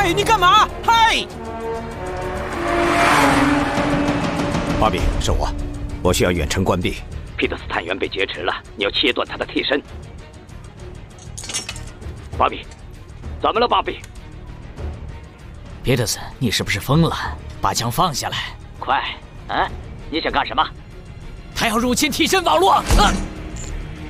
嘿，你干嘛？嘿！ 芭比，是我需要远程关闭。 皮特斯探员被劫持了，你要切断他的替身。芭比，怎么了，芭比？ 皮特森，你是不是疯了？把枪放下来！ 快！你想干什么？ 他要入侵替身网络！